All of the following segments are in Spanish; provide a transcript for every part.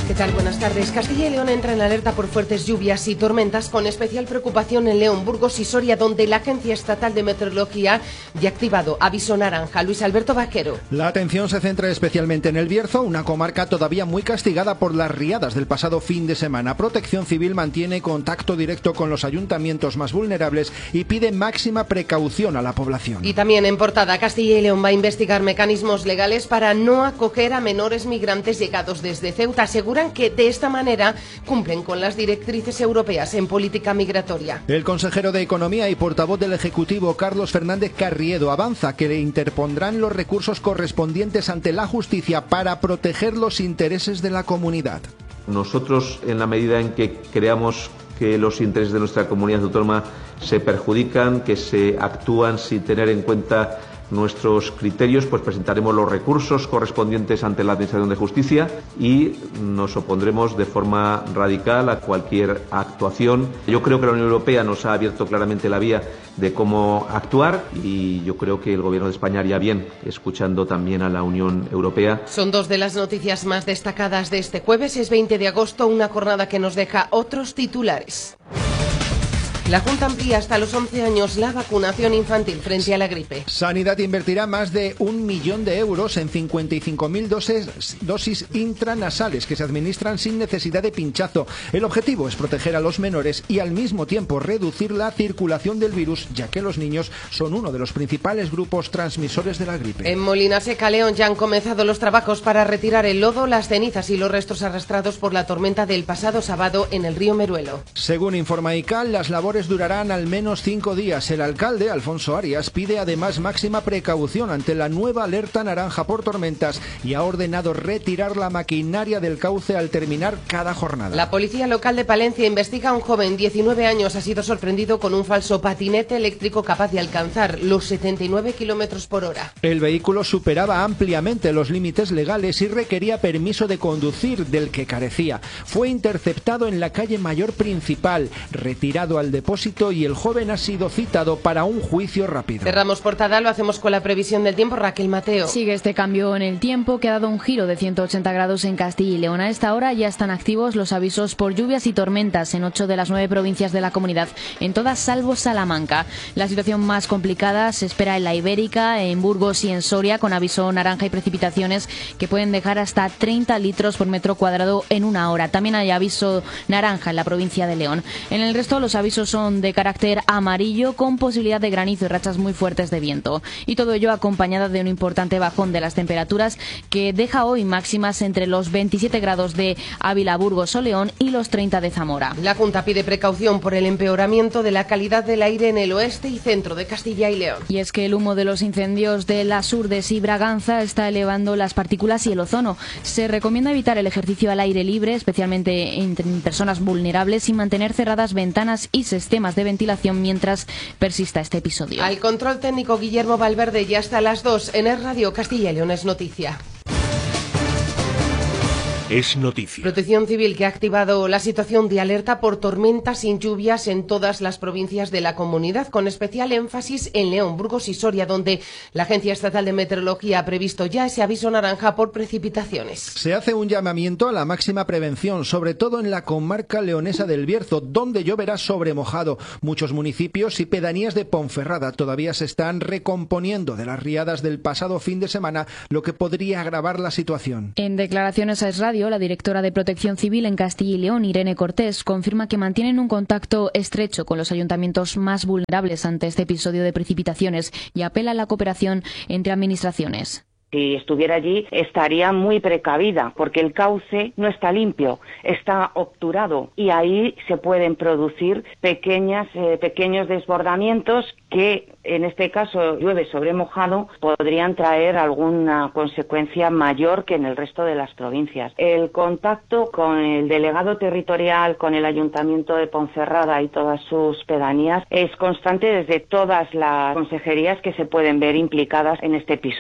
¿Qué tal? Buenas tardes. Castilla y León entra en alerta por fuertes lluvias y tormentas, con especial preocupación en León, Burgos y Soria, donde la Agencia Estatal de Meteorología ya ha activado aviso naranja. Luis Alberto Vaquero. La atención se centra especialmente en El Bierzo, una comarca todavía muy castigada por las riadas del pasado fin de semana. Protección Civil mantiene contacto directo con los ayuntamientos más vulnerables y pide máxima precaución a la población. Y también en portada, Castilla y León va a investigar mecanismos legales para no acoger a menores migrantes llegados desde Ceuta. Aseguran que de esta manera cumplen con las directrices europeas en política migratoria. El consejero de Economía y portavoz del Ejecutivo, Carlos Fernández Carriedo, avanza que le interpondrán los recursos correspondientes ante la justicia para proteger los intereses de la comunidad. Nosotros, en la medida en que creamos que los intereses de nuestra comunidad autónoma se perjudican, que se actúan sin tener en cuenta nuestros criterios, pues presentaremos los recursos correspondientes ante la Administración de Justicia y nos opondremos de forma radical a cualquier actuación. Yo creo que la Unión Europea nos ha abierto claramente la vía de cómo actuar y yo creo que el Gobierno de España haría bien escuchando también a la Unión Europea. Son dos de las noticias más destacadas de este jueves. Es 20 de agosto, una jornada que nos deja otros titulares. La Junta amplía hasta los 11 años la vacunación infantil frente a la gripe. Sanidad invertirá más de 1 millón de euros en 55.000 dosis intranasales que se administran sin necesidad de pinchazo. El objetivo es proteger a los menores y al mismo tiempo reducir la circulación del virus, ya que los niños son uno de los principales grupos transmisores de la gripe. En Molinaseca, León, ya han comenzado los trabajos para retirar el lodo, las cenizas y los restos arrastrados por la tormenta del pasado sábado en el río Meruelo. Según informa ICAL, las labores durarán al menos 5 días. El alcalde, Alfonso Arias, pide además máxima precaución ante la nueva alerta naranja por tormentas y ha ordenado retirar la maquinaria del cauce al terminar cada jornada. La policía local de Palencia investiga a un joven, 19 años, ha sido sorprendido con un falso patinete eléctrico capaz de alcanzar los 79 kilómetros por hora. El vehículo superaba ampliamente los límites legales y requería permiso de conducir, del que carecía. Fue interceptado en la calle Mayor Principal, retirado al depósito y el joven ha sido citado para un juicio rápido. Cerramos portada, lo hacemos con la previsión del tiempo. Raquel Mateo. Sigue este cambio en el tiempo que ha dado un giro de 180 grados en Castilla y León. A esta hora ya están activos los avisos por lluvias y tormentas en 8 de las 9 provincias de la comunidad, en todas salvo Salamanca. La situación más complicada se espera en la Ibérica, en Burgos y en Soria, con aviso naranja y precipitaciones que pueden dejar hasta 30 litros por metro cuadrado en una hora. También hay aviso naranja en la provincia de León. En el resto los avisos son de carácter amarillo, con posibilidad de granizo y rachas muy fuertes de viento. Y todo ello acompañado de un importante bajón de las temperaturas que deja hoy máximas entre los 27 grados de Ávila, Burgos o León y los 30 de Zamora. La Junta pide precaución por el empeoramiento de la calidad del aire en el oeste y centro de Castilla y León. Y es que el humo de los incendios de las Urdes y Braganza está elevando las partículas y el ozono. Se recomienda evitar el ejercicio al aire libre, especialmente en personas vulnerables, y mantener cerradas ventanas y sistemas de ventilación mientras persista este episodio. Al control técnico Guillermo Valverde, y hasta las 2 en Es Radio Castilla y León es noticia. Es noticia. Protección Civil, que ha activado la situación de alerta por tormentas y lluvias en todas las provincias de la comunidad, con especial énfasis en León, Burgos y Soria, donde la Agencia Estatal de Meteorología ha previsto ya ese aviso naranja por precipitaciones. Se hace un llamamiento a la máxima prevención, sobre todo en la comarca leonesa del Bierzo, donde lloverá sobre mojado. Muchos municipios y pedanías de Ponferrada todavía se están recomponiendo de las riadas del pasado fin de semana, lo que podría agravar la situación. En declaraciones a Es Radio, la directora de Protección Civil en Castilla y León, Irene Cortés, confirma que mantienen un contacto estrecho con los ayuntamientos más vulnerables ante este episodio de precipitaciones y apela a la cooperación entre administraciones. Si estuviera allí, estaría muy precavida, porque el cauce no está limpio, está obturado y ahí se pueden producir pequeños desbordamientos que, en este caso, llueve sobre mojado, podrían traer alguna consecuencia mayor que en el resto de las provincias. El contacto con el delegado territorial, con el Ayuntamiento de Ponferrada y todas sus pedanías es constante desde todas las consejerías que se pueden ver implicadas en este episodio.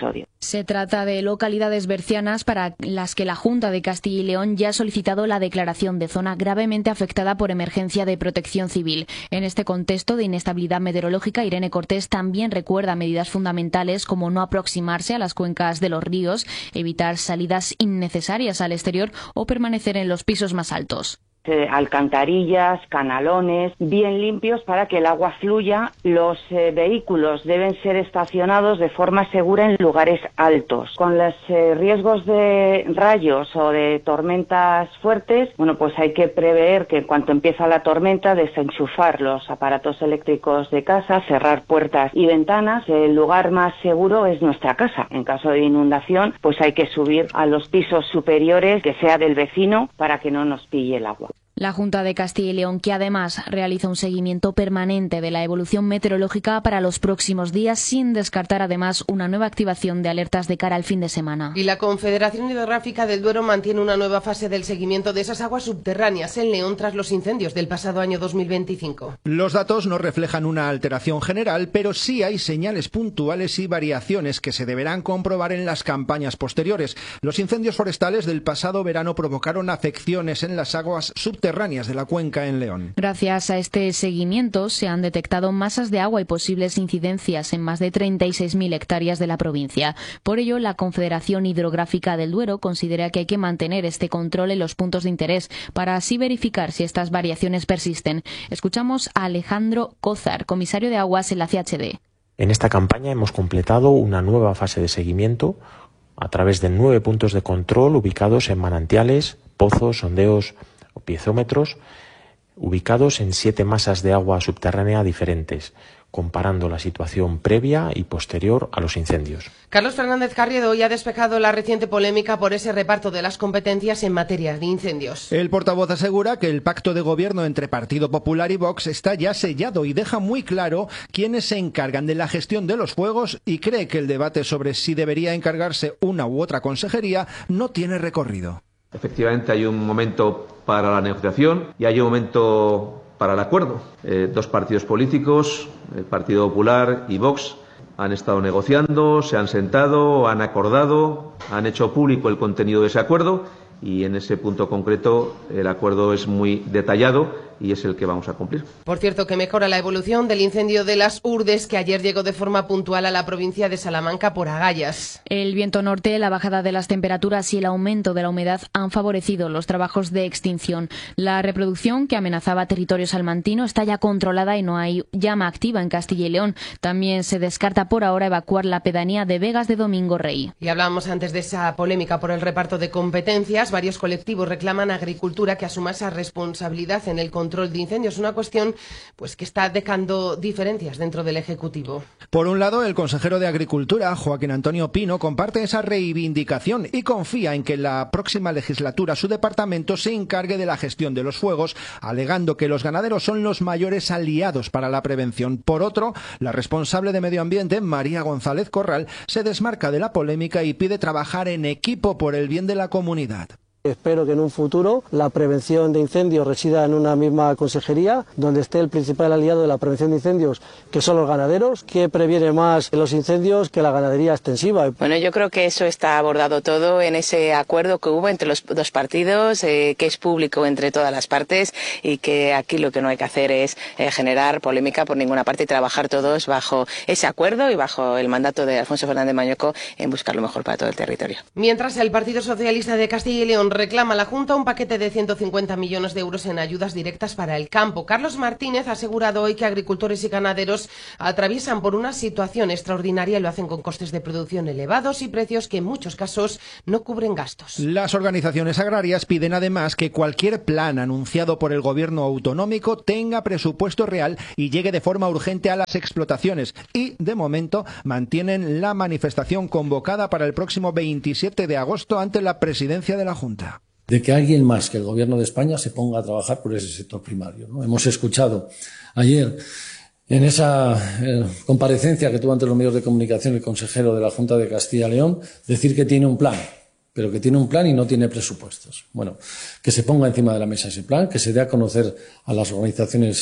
Se trata de localidades bercianas para las que la Junta de Castilla y León ya ha solicitado la declaración de zona gravemente afectada por emergencia de protección civil. En este contexto de inestabilidad meteorológica, Irene Cortés también recuerda medidas fundamentales como no aproximarse a las cuencas de los ríos, evitar salidas innecesarias al exterior o permanecer en los pisos más altos. Alcantarillas, canalones, bien limpios para que el agua fluya. Los vehículos deben ser estacionados de forma segura en lugares altos. Con los riesgos de rayos o de tormentas fuertes, pues hay que prever que en cuanto empieza la tormenta, desenchufar los aparatos eléctricos de casa, cerrar puertas y ventanas. El lugar más seguro es nuestra casa. En caso de inundación, pues hay que subir a los pisos superiores, que sea del vecino, para que no nos pille el agua. La Junta de Castilla y León, que además realiza un seguimiento permanente de la evolución meteorológica para los próximos días, sin descartar además una nueva activación de alertas de cara al fin de semana. Y la Confederación Hidrográfica del Duero mantiene una nueva fase del seguimiento de esas aguas subterráneas en León tras los incendios del pasado año 2025. Los datos no reflejan una alteración general, pero sí hay señales puntuales y variaciones que se deberán comprobar en las campañas posteriores. Los incendios forestales del pasado verano provocaron afecciones en las aguas subterráneas de la cuenca en León. Gracias a este seguimiento se han detectado masas de agua y posibles incidencias en más de 36.000 hectáreas de la provincia. Por ello, la Confederación Hidrográfica del Duero considera que hay que mantener este control en los puntos de interés para así verificar si estas variaciones persisten. Escuchamos a Alejandro Cózar, comisario de aguas en la CHD. En esta campaña hemos completado una nueva fase de seguimiento a través de 9 puntos de control ubicados en manantiales, pozos, sondeos o piezómetros, ubicados en 7 masas de agua subterránea diferentes, comparando la situación previa y posterior a los incendios. Carlos Fernández Carriedo hoy ha despejado la reciente polémica por ese reparto de las competencias en materia de incendios. El portavoz asegura que el pacto de gobierno entre Partido Popular y Vox está ya sellado y deja muy claro quiénes se encargan de la gestión de los fuegos y cree que el debate sobre si debería encargarse una u otra consejería no tiene recorrido. Efectivamente, hay un momento para la negociación y hay un momento para el acuerdo. 2 partidos políticos, el Partido Popular y Vox, han estado negociando, se han sentado, han acordado, han hecho público el contenido de ese acuerdo y en ese punto concreto el acuerdo es muy detallado y es el que vamos a cumplir. Por cierto, que mejora la evolución del incendio de las Urdes, que ayer llegó de forma puntual a la provincia de Salamanca por agallas. El viento norte, la bajada de las temperaturas y el aumento de la humedad han favorecido los trabajos de extinción. La reproducción, que amenazaba territorio salmantino, está ya controlada y no hay llama activa en Castilla y León. También se descarta por ahora evacuar la pedanía de Vegas de Domingo Rey. Y hablábamos antes de esa polémica por el reparto de competencias. Varios colectivos reclaman a Agricultura que asuma esa responsabilidad en el control de incendios, una cuestión pues que está dejando diferencias dentro del Ejecutivo. Por un lado, el consejero de Agricultura, Joaquín Antonio Pino, comparte esa reivindicación y confía en que en la próxima legislatura su departamento se encargue de la gestión de los fuegos, alegando que los ganaderos son los mayores aliados para la prevención. Por otro, la responsable de Medio Ambiente, María González Corral, se desmarca de la polémica y pide trabajar en equipo por el bien de la comunidad. Espero que en un futuro la prevención de incendios resida en una misma consejería, donde esté el principal aliado de la prevención de incendios, que son los ganaderos, que previene más los incendios que la ganadería extensiva. Bueno, yo creo que eso está abordado todo en ese acuerdo que hubo entre los 2 partidos, que es público entre todas las partes y que aquí lo que no hay que hacer es generar polémica por ninguna parte y trabajar todos bajo ese acuerdo y bajo el mandato de Alfonso Fernández Mañueco en buscar lo mejor para todo el territorio. Mientras, el Partido Socialista de Castilla y León reclama a la Junta un paquete de 150 millones de euros en ayudas directas para el campo. Carlos Martínez ha asegurado hoy que agricultores y ganaderos atraviesan por una situación extraordinaria y lo hacen con costes de producción elevados y precios que en muchos casos no cubren gastos. Las organizaciones agrarias piden además que cualquier plan anunciado por el gobierno autonómico tenga presupuesto real y llegue de forma urgente a las explotaciones y, de momento, mantienen la manifestación convocada para el próximo 27 de agosto ante la presidencia de la Junta. De que alguien más que el Gobierno de España se ponga a trabajar por ese sector primario, ¿no? Hemos escuchado ayer en esa comparecencia que tuvo ante los medios de comunicación el consejero de la Junta de Castilla y León decir que tiene un plan, pero que tiene un plan y no tiene presupuestos. Bueno, que se ponga encima de la mesa ese plan, que se dé a conocer a las organizaciones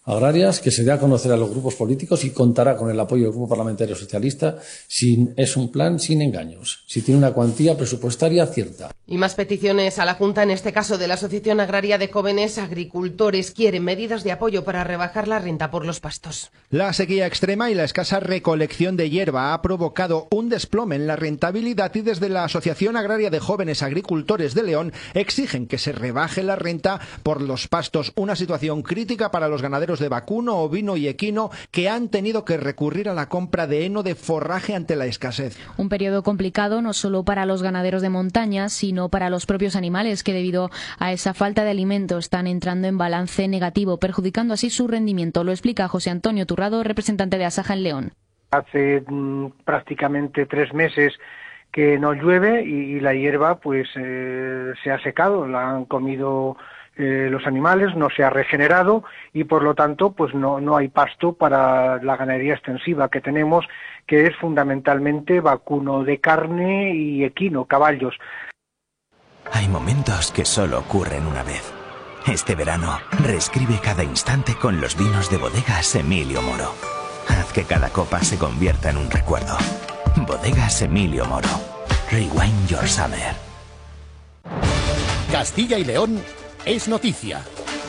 agrarias, que se dé a conocer a los grupos políticos y contará con el apoyo del Grupo Parlamentario Socialista si es un plan sin engaños, si tiene una cuantía presupuestaria cierta. Y más peticiones a la Junta, en este caso de la Asociación Agraria de Jóvenes Agricultores. Quieren medidas de apoyo para rebajar la renta por los pastos. La sequía extrema y la escasa recolección de hierba ha provocado un desplome en la rentabilidad y desde la Asociación Agraria de Jóvenes Agricultores de León exigen que se rebaje la renta por los pastos, una situación crítica para los ganaderos de vacuno, ovino y equino que han tenido que recurrir a la compra de heno de forraje ante la escasez. Un periodo complicado no solo para los ganaderos de montaña, sino para los propios animales que debido a esa falta de alimento están entrando en balance negativo, perjudicando así su rendimiento. Lo explica José Antonio Turrado, representante de Asaja en León. Hace prácticamente 3 meses que no llueve y la hierba pues se ha secado, la han comido los animales, no se ha regenerado y por lo tanto pues no hay pasto para la ganadería extensiva que tenemos, que es fundamentalmente vacuno de carne y equino, caballos. Hay momentos que solo ocurren una vez. Este verano, reescribe cada instante con los vinos de Bodegas Emilio Moro. Haz que cada copa se convierta en un recuerdo. Bodegas Emilio Moro. Rewind your summer. Castilla y León es noticia.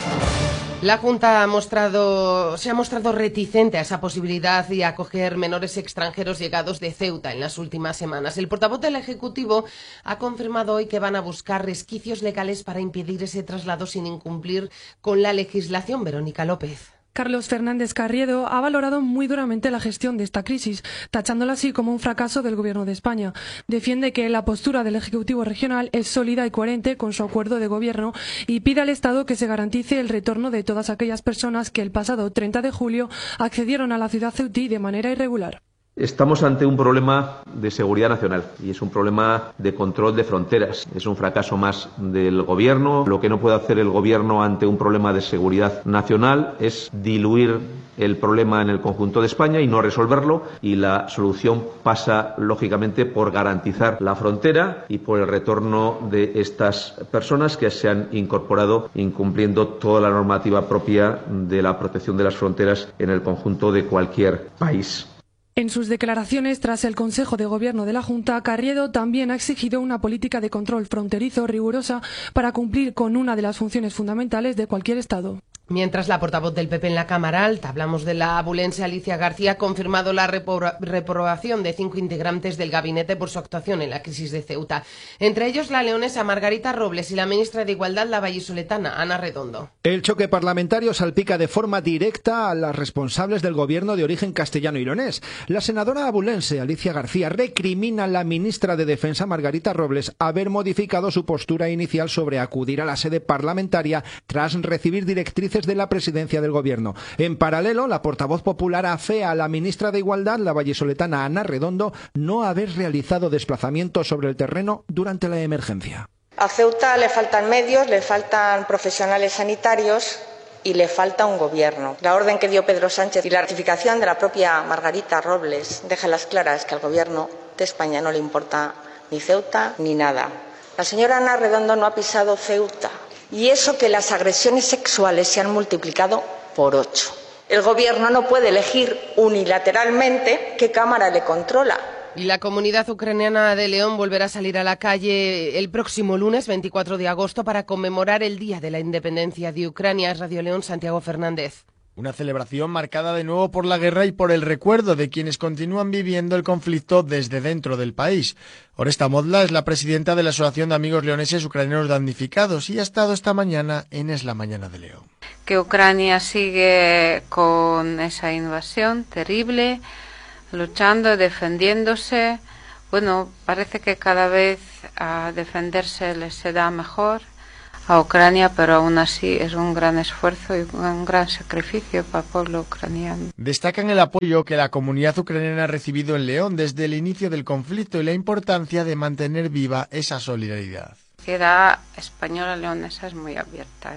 La Junta se ha mostrado reticente a esa posibilidad de acoger menores extranjeros llegados de Ceuta en las últimas semanas. El portavoz del Ejecutivo ha confirmado hoy que van a buscar resquicios legales para impedir ese traslado sin incumplir con la legislación. Verónica López. Carlos Fernández Carriedo ha valorado muy duramente la gestión de esta crisis, tachándola así como un fracaso del Gobierno de España. Defiende que la postura del Ejecutivo regional es sólida y coherente con su acuerdo de gobierno y pide al Estado que se garantice el retorno de todas aquellas personas que el pasado 30 de julio accedieron a la ciudad ceutí de manera irregular. Estamos ante un problema de seguridad nacional y es un problema de control de fronteras. Es un fracaso más del Gobierno. Lo que no puede hacer el Gobierno ante un problema de seguridad nacional es diluir el problema en el conjunto de España y no resolverlo. Y la solución pasa, lógicamente, por garantizar la frontera y por el retorno de estas personas que se han incorporado incumpliendo toda la normativa propia de la protección de las fronteras en el conjunto de cualquier país. En sus declaraciones tras el Consejo de Gobierno de la Junta, Carriedo también ha exigido una política de control fronterizo rigurosa para cumplir con una de las funciones fundamentales de cualquier Estado. Mientras, la portavoz del PP en la Cámara Alta, hablamos de la abulense Alicia García, ha confirmado la reprobación de 5 integrantes del gabinete por su actuación en la crisis de Ceuta. Entre ellos, la leonesa Margarita Robles y la ministra de Igualdad, la vallisoletana Ana Redondo. El choque parlamentario salpica de forma directa a las responsables del gobierno de origen castellano y leonés. La senadora abulense Alicia García recrimina a la ministra de Defensa, Margarita Robles, haber modificado su postura inicial sobre acudir a la sede parlamentaria tras recibir directrices de la presidencia del gobierno. En paralelo, la portavoz popular afea a la ministra de Igualdad, la vallisoletana Ana Redondo, no haber realizado desplazamientos sobre el terreno durante la emergencia. A Ceuta le faltan medios, le faltan profesionales sanitarios y le falta un gobierno. La orden que dio Pedro Sánchez y la ratificación de la propia Margarita Robles deja las claras que al gobierno de España no le importa ni Ceuta ni nada. La señora Ana Redondo no ha pisado Ceuta. Y eso que las agresiones sexuales se han multiplicado por 8. El gobierno no puede elegir unilateralmente qué cámara le controla. Y la comunidad ucraniana de León volverá a salir a la calle el próximo lunes 24 de agosto para conmemorar el Día de la Independencia de Ucrania. Radio León, Santiago Fernández. Una celebración marcada de nuevo por la guerra y por el recuerdo de quienes continúan viviendo el conflicto desde dentro del país. Oresta Modla es la presidenta de la Asociación de Amigos Leoneses Ucranianos Damnificados y ha estado esta mañana en Es la Mañana de León. Que Ucrania sigue con esa invasión terrible, luchando, defendiéndose. Bueno, parece que cada vez a defenderse les se da mejor a Ucrania, pero aún así es un gran esfuerzo y un gran sacrificio para el pueblo ucraniano. Destacan el apoyo que la comunidad ucraniana ha recibido en León desde el inicio del conflicto y la importancia de mantener viva esa solidaridad. La sociedad española leonesa es muy abierta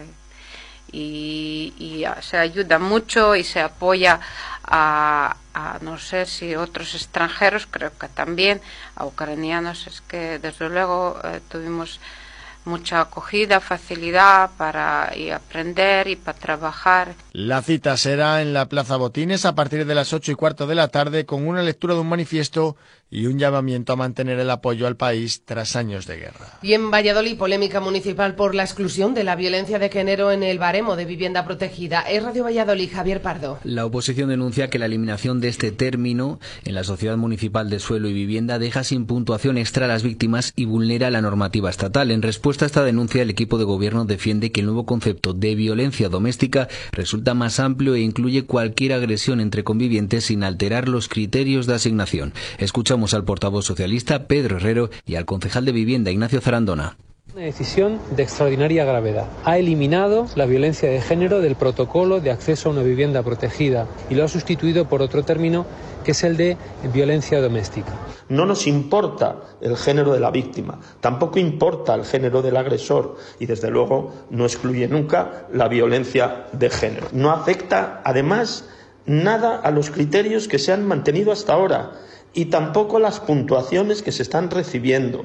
y se ayuda mucho y se apoya a no sé si otros extranjeros, creo que también a ucranianos. Es que desde luego tuvimos mucha acogida, facilidad para ir a aprender y para trabajar. La cita será en la Plaza Botines a partir de las 8:15 de la tarde, con una lectura de un manifiesto y un llamamiento a mantener el apoyo al país tras años de guerra. Y en Valladolid, polémica municipal por la exclusión de la violencia de género en el baremo de vivienda protegida. Es Radio Valladolid, Javier Pardo. La oposición denuncia que la eliminación de este término en la Sociedad Municipal de Suelo y Vivienda deja sin puntuación extra a las víctimas y vulnera la normativa estatal. En respuesta a esta denuncia, el equipo de gobierno defiende que el nuevo concepto de violencia doméstica resulta más amplio e incluye cualquier agresión entre convivientes sin alterar los criterios de asignación. Escuchamos al portavoz socialista Pedro Herrero y al concejal de Vivienda Ignacio Zarandona. Una decisión de extraordinaria gravedad. Ha eliminado la violencia de género del protocolo de acceso a una vivienda protegida y lo ha sustituido por otro término que es el de violencia doméstica. No nos importa el género de la víctima, tampoco importa el género del agresor y desde luego no excluye nunca la violencia de género. No afecta además nada a los criterios que se han mantenido hasta ahora y tampoco las puntuaciones que se están recibiendo.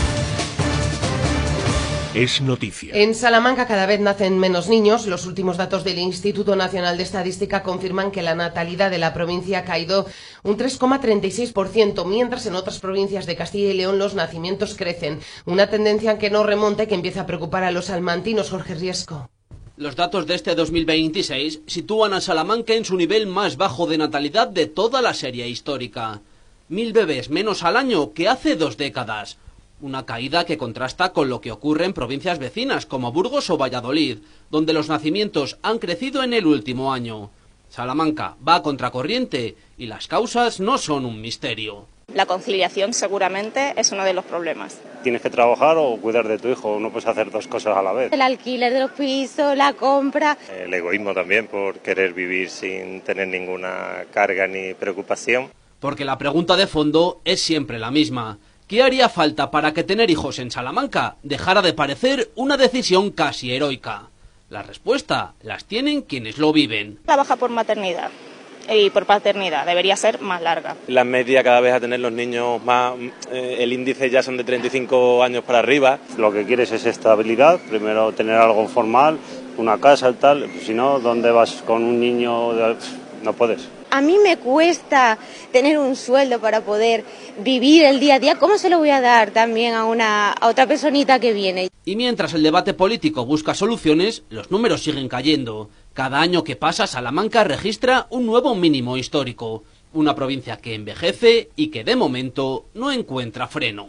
Es noticia. En Salamanca cada vez nacen menos niños. Los últimos datos del Instituto Nacional de Estadística confirman que la natalidad de la provincia ha caído un 3,36%, mientras en otras provincias de Castilla y León los nacimientos crecen. Una tendencia que no remonta y que empieza a preocupar a los salmantinos. Jorge Riesco. Los datos de este 2026 sitúan a Salamanca en su nivel más bajo de natalidad de toda la serie histórica. 1000 bebés menos al año que hace 2 décadas. Una caída que contrasta con lo que ocurre en provincias vecinas como Burgos o Valladolid, donde los nacimientos han crecido en el último año. Salamanca va a contracorriente y las causas no son un misterio. La conciliación seguramente es uno de los problemas. Tienes que trabajar o cuidar de tu hijo, no puedes hacer 2 cosas a la vez. El alquiler de los pisos, la compra. El egoísmo también por querer vivir sin tener ninguna carga ni preocupación. Porque la pregunta de fondo es siempre la misma. ¿Qué haría falta para que tener hijos en Salamanca dejara de parecer una decisión casi heroica? La respuesta las tienen quienes lo viven. La baja por maternidad y por paternidad debería ser más larga. La media cada vez a tener los niños más, el índice ya son de 35 años para arriba. Lo que quieres es estabilidad, primero tener algo formal, una casa y tal, si no, ¿dónde vas con un niño? No puedes. A mí me cuesta tener un sueldo para poder vivir el día a día. ¿Cómo se lo voy a dar también a otra personita que viene? Y mientras el debate político busca soluciones, los números siguen cayendo. Cada año que pasa, Salamanca registra un nuevo mínimo histórico. Una provincia que envejece y que de momento no encuentra freno.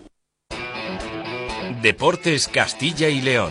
Deportes Castilla y León.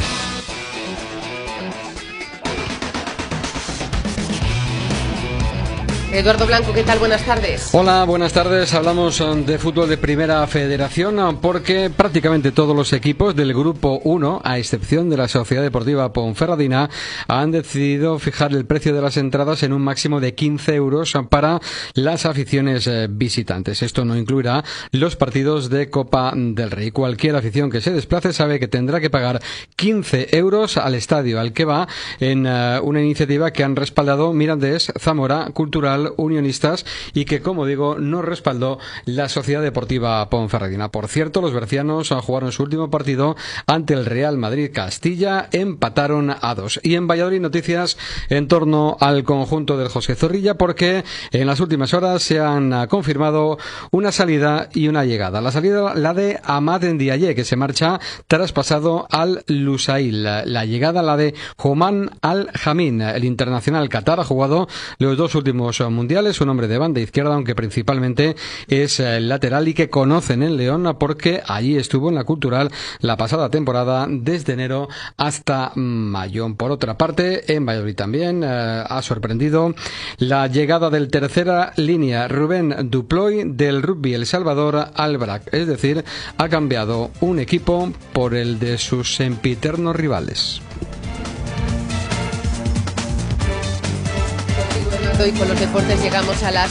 Eduardo Blanco, ¿qué tal? Buenas tardes. Hola, buenas tardes. Hablamos de fútbol de Primera Federación porque prácticamente todos los equipos del Grupo 1, a excepción de la Sociedad Deportiva Ponferradina, han decidido fijar el precio de las entradas en un máximo de 15 euros para las aficiones visitantes. Esto no incluirá los partidos de Copa del Rey. Cualquier afición que se desplace sabe que tendrá que pagar 15 euros al estadio al que va, en una iniciativa que han respaldado Mirandés, Zamora, Cultural, Unionistas y que, como digo, no respaldó la Sociedad Deportiva Ponferradina. Por cierto, los bercianos jugaron su último partido ante el Real Madrid Castilla, empataron a 2. Y en Valladolid, noticias en torno al conjunto del José Zorrilla, porque en las últimas horas se han confirmado una salida y una llegada. La salida, la de Amad Ndiaye, que se marcha traspasado al Lusail. La llegada, la de Joman Al-Jamin, el internacional Qatar, ha jugado los 2 últimos mundiales, un hombre de banda izquierda, aunque principalmente es lateral y que conocen en León porque allí estuvo en la Cultural la pasada temporada desde enero hasta mayo. Por otra parte, en Valladolid también ha sorprendido la llegada del tercera línea Rubén Duploy del Rugby El Salvador al BRAC, es decir, ha cambiado un equipo por el de sus sempiternos rivales. Y con los deportes llegamos a las